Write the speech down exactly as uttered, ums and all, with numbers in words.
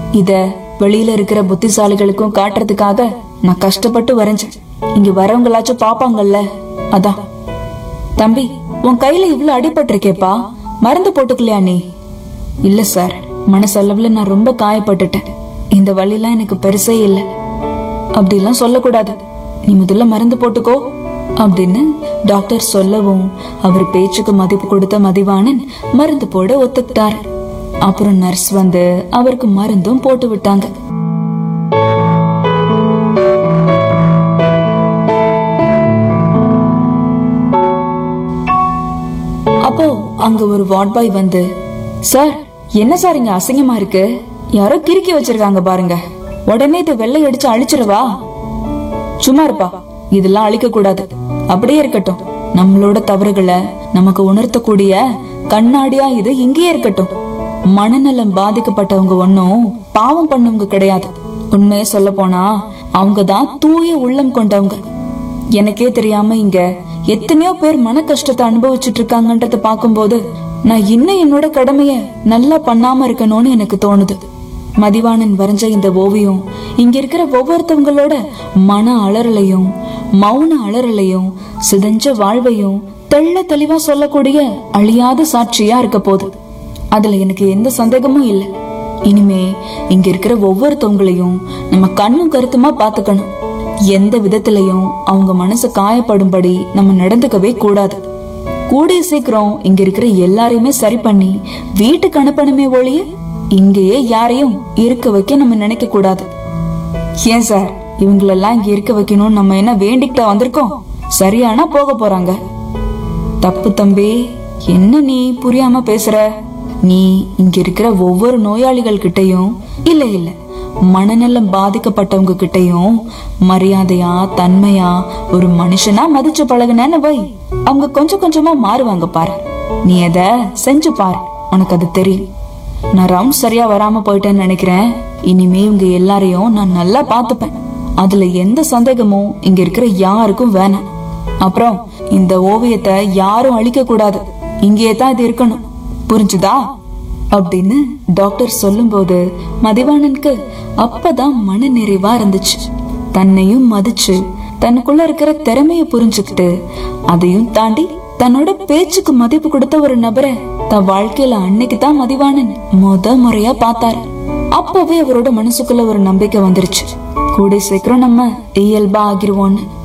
இத வெளியில இருக்கிற புத்திசாலிகளுக்கும் காட்டுறதுக்காக நான் கஷ்டப்பட்டு வரைஞ்சேன். இங்க வரவங்களாச்சும் பாப்பாங்கல்ல, அதான். தம்பி, உன் கையில இவ்வளவு அடிபட்டு இருக்கேப்பா, மருந்து போட்டுக்கலையா நீ? இல்ல சார், மனசளவுல நான் ரொம்ப காயப்பட்டுட்டேன். இந்த வழிலாம் எனக்கு பெருசே இல்ல. அப்படிலாம் சொல்லக்கூடாது, நீ முதல்ல மருந்து போட்டுக்கோ அப்படின்னு டாக்டர் சொல்லவும் அவர் பேச்சுக்கு மதிப்பு கொடுத்த மதிவாணன் மருந்து போட ஒத்துக்கிட்டாரு. அப்புறம் நர்ஸ் வந்து அவருக்கு மருந்தும் போட்டு விட்டாங்க. அப்போ அங்க ஒரு வார்ட் பாய் வந்து, சார் என்ன சார் இங்க அசிங்கமா இருக்கு, யாரோ கிறுக்கி வச்சிருக்காங்க பாருங்க, உடனே இதை வெள்ளை அடிச்சு அழிச்சிருவா. சும்மா இருப்பா, இதெல்லாம் அழிக்க கூடாது, அப்படியே இருக்கட்டும். நம்மளோட தவறுகளை நமக்கு உணர்த்தக்கூடிய கண்ணாடியா இது இங்கேயே இருக்கட்டும். மனநலம் பாதிக்கப்பட்டவங்க ஒன்னும் பாவம் பண்ணவங்க கிடையாது. உண்மையை சொல்ல போனா அவங்கதான் தூய உள்ளம் கொண்டவங்க. எனக்கே தெரியாம இங்க எத்தனையோ பேர் மன கஷ்டத்தை அனுபவிச்சுட்டு இருக்காங்கன்றத பாக்கும்போது நான் இன்னும் என்னோட கடமைய நல்லா பண்ணாம இருக்கணும்னு எனக்கு தோணுது. மதிவாணன் வரைஞ்ச இந்த ஓவியம் இங்க இருக்கிற ஒவ்வொருத்தவங்களோட மன அலறலையும் மௌன அலறலையும் சிதஞ்ச வாழ்வையும் தெள்ள தெளிவா சொல்லக்கூடிய அழியாத சாட்சியா இருக்க போகுது. அதுல எனக்கு எந்த சந்தேகமும் இல்லை. இனிமே இங்க இருக்கிற ஒவ்வொருத்தவங்களையும் நம்ம கண்ணும் கருத்துமா பாத்துக்கணும். எந்த விதத்திலையும் அவங்க மனசு காயப்படும்படி நம்ம நடந்துக்கவே கூடாது. கூடிய சீக்கிரம் இங்க இருக்கிற எல்லாரையுமே சரி பண்ணி வீட்டுக்கு அனுப்பணுமே ஒழிய இங்கேயே யாரையும் இருக்க வைக்க நம்ம நினைக்க கூடாது. ஏன் சார், இவங்களெல்லாம் இங்க இருக்க வைக்கணும் நம்ம என்ன வேண்டிக்கிட்ட வந்திருக்கோம்? சரியானா போக போறாங்க. தப்பு தம்பி, என்ன நீ புரியாம பேசுற? நீ இங்க இருக்கிற ஒவ்வொரு நோயாளிகள் கிட்டையும் இல்ல இல்ல மனநலம் பாதிக்கப்பட்டவங்க கிட்டையும் மரியாதையா தன்மையா ஒரு மனுஷனா மதிச்சு பழகுனேன்னு வை, அவங்க கொஞ்சம் கொஞ்சமா மாறுவாங்க பாரு. நீ அத செஞ்சு பாரு, உனக்கு அது தெரியும். நான் ரவுண்ட் சரியா வராம போயிட்டேன்னு நினைக்கிறேன். இனிமே இவங்க எல்லாரையும் நான் நல்லா பாத்துப்பேன். அதுல எந்த சந்தேகமும் இங்க இருக்கிற யாருக்கும் வேணாம். அப்புறம் இந்த ஓவியத்தை யாரும் அழிக்க கூடாது, இங்கேயே தான் இது இருக்கணும், புரிஞ்சுதா அப்படின்னு டாக்டர் சொல்லும் போது மதிவாணனுக்கு அப்பதான் மன நிறைவா இருந்துச்சு. தன்னையும் மதிச்சு தனக்குள்ள இருக்கிற திறமைய புரிஞ்சுக்கிட்டு அதையும் தாண்டி தன்னோட பேச்சுக்கு மதிப்பு கொடுத்த ஒரு நபரை தன் வாழ்க்கையில அன்னைக்கு தான் மதிவாணன் முத முறையா பார்த்தாரு. அப்பவே அவரோட மனசுக்குள்ள ஒரு நம்பிக்கை வந்துருச்சு, கூடி சீக்கிரம் நம்ம இயல்பா ஆகிருவோன்னு.